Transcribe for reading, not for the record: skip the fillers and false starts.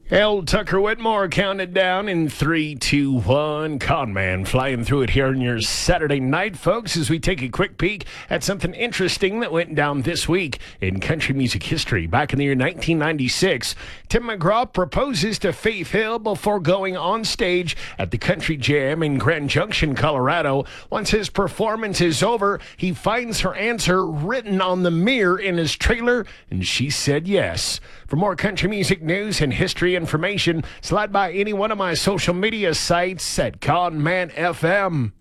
L. Tucker Whitmore counted down in 3, 2, 1. Conman flying through it here on your Saturday night, folks, as we take a quick peek at something interesting that went down this week in country music history. Back in the year 1996, Tim McGraw proposes to Faith Hill before going on stage at the Country Jam in Grand Junction, Colorado. Once his performance is over, he finds her answer written on the mirror in his trailer, and she said yes. For more country music news and history information, slide by any one of my social media sites at Conman FM.